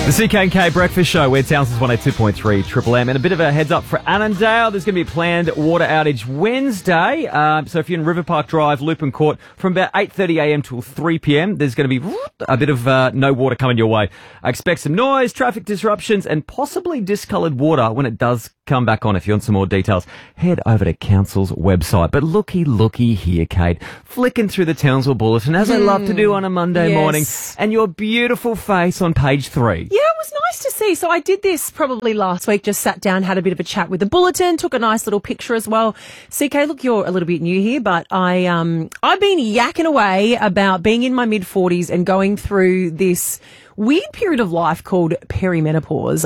The CK&K Breakfast Show, where Townsend's 102.3 Triple M. And a bit of a heads up for Annandale. There's going to be a planned water outage Wednesday. So if you're in River Park Drive, Lupin Court, from about 8:30am till 3pm, there's going to be a bit of no water coming your way. I expect some noise, traffic disruptions, and possibly discoloured water when it does come back on. If you want some more details, head over to Council's website. But looky here, Kate, flicking through the Townsville Bulletin, as I love to do on a Monday morning, and your beautiful face on page 3. Yeah, it was nice to see. So I did this probably last week, just sat down, had a bit of a chat with the Bulletin, took a nice little picture as well. CK, look, you're a little bit new here, but I've been yakking away about being in my mid-40s and going through this weird period of life called perimenopause.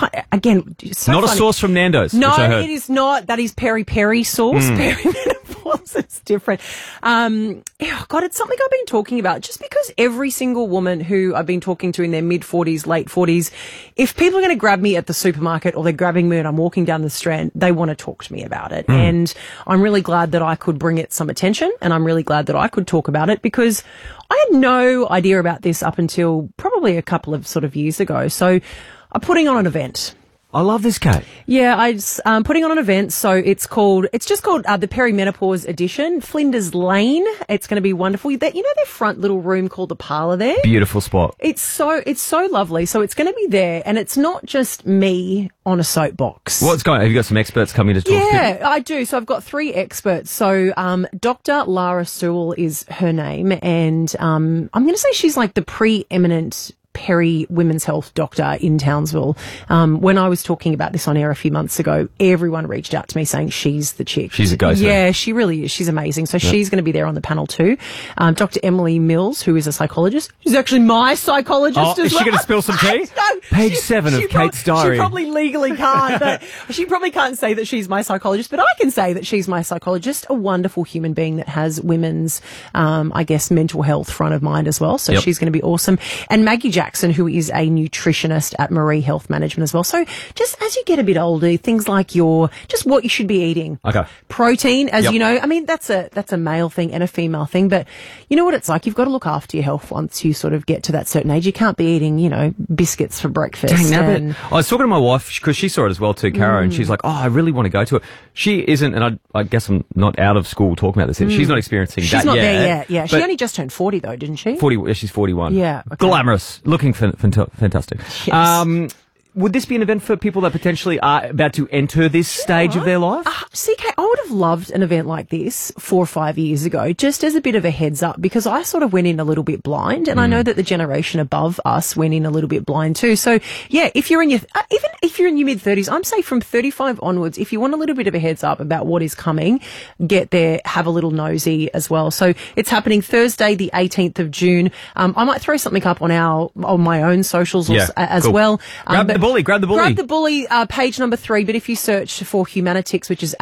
So not funny. A sauce from Nando's. No, which I heard. it is not. That is peri-peri sauce. Perimenopause, it's different. God, it's something I've been talking about. Just because every single woman who I've been talking to in their mid-40s, late 40s, if people are going to grab me at the supermarket or they're grabbing me and I'm walking down the Strand, they want to talk to me about it. And I'm really glad that I could bring it some attention, and I'm really glad that I could talk about it, because I had no idea about this up until probably a couple of sort of years ago. So I'm putting on an event. I love this, Kate. Yeah, I'm putting on an event. So it's just called the Perimenopause Edition, Flinders Lane. It's going to be wonderful. Their front little room called the parlour there. Beautiful spot. It's so lovely. So it's going to be there, and it's not just me on a soapbox. What's going on? Have you got some experts coming to talk to you? Yeah, I do. So I've got 3 experts. So Dr. Lara Sewell is her name, and I'm going to say she's like the preeminent women's health doctor in Townsville. When I was talking about this on air a few months ago, everyone reached out to me saying she's the chick. She's a go-to. Yeah, she really is. She's amazing. So she's going to be there on the panel too. Dr. Emily Mills, who is a psychologist. She's actually my psychologist as well. Is she going to spill some tea? No, Page 7 of Kate's diary. She probably legally can't, but she probably can't say that she's my psychologist, but I can say that she's my psychologist, a wonderful human being that has women's, mental health front of mind as well. So she's going to be awesome. And Maggie Jackson, who is a nutritionist at Marie Health Management as well. So just as you get a bit older, things like what you should be eating. Okay. Protein, as you know, I mean, that's a male thing and a female thing, but you know what it's like. You've got to look after your health once you sort of get to that certain age. You can't be eating, biscuits for breakfast. Dang, I was talking to my wife, because she saw it as well too, Caro, and she's like, I really want to go to it. She isn't, and I guess I'm not out of school talking about this. She's not experiencing that yet. She's not there yet, yeah. She only just turned 40 though, didn't she? 40, she's 41. Yeah. Okay. Glamorous. Looking fantastic. Yes. Would this be an event for people that potentially are about to enter this stage of their life? CK, I would have loved an event like this 4 or 5 years ago, just as a bit of a heads up, because I sort of went in a little bit blind, and I know that the generation above us went in a little bit blind too. So yeah, if you're in your, even if you're in your mid-30s, I'm saying from 35 onwards, if you want a little bit of a heads up about what is coming, get there, have a little nosy as well. So it's happening Thursday, the 18th of June. I might throw something up on my own socials as well. Grab the bully. Grab the bully, page number 3. But if you search for Humanitix, which is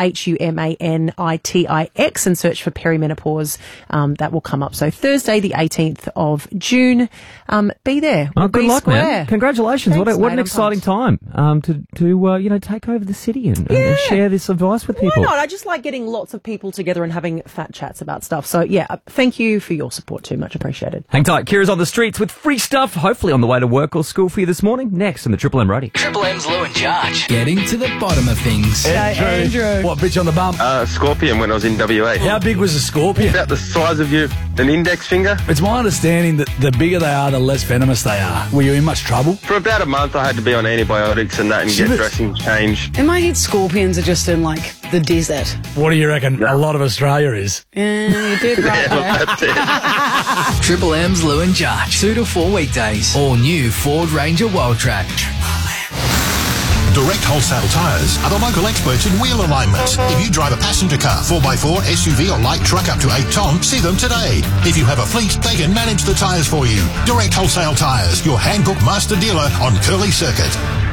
Humanitix, and search for perimenopause, that will come up. So Thursday, the 18th of June, be there. Good luck, square. man. Congratulations. Thanks, what an exciting time to take over the city and share this advice with people. Why not? I just like getting lots of people together and having fat chats about stuff. So yeah, thank you for your support too. Much appreciated. Hang tight. Kira's on the streets with free stuff, hopefully on the way to work or school for you this morning. Next in the Triple M Radio. Triple M's Lou and Jarge. Getting to the bottom of things. Andrew. What, bitch on the bum? Scorpion when I was in WA. How big was a scorpion? About the size of an index finger. It's my understanding that the bigger they are, the less venomous they are. Were you in much trouble? For about a month I had to be on antibiotics and that and get dressing changed. In my head, scorpions are just in, the desert. What do you reckon a lot of Australia is? Yeah, you did right there. That's it. Triple M's Lou and Jarge. 2 to 4 weekdays. All new Ford Ranger Wildtrak. Direct Wholesale Tyres are the local experts in wheel alignment. If you drive a passenger car, 4x4, SUV or light truck up to 8 tonne, see them today. If you have a fleet, they can manage the tyres for you. Direct Wholesale Tyres, your handbook master dealer on Curly Circuit.